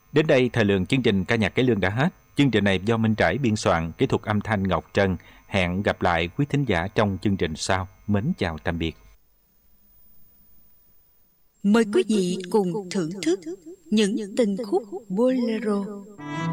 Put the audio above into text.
Đến đây, thời lượng chương trình ca nhạc cải lương đã hết. Chương trình này do Minh Trải biên soạn, kỹ thuật âm thanh Ngọc Trân. Hẹn gặp lại quý thính giả trong chương trình sau. Mến chào tạm biệt. Mời quý vị cùng thưởng thức những tình khúc bolero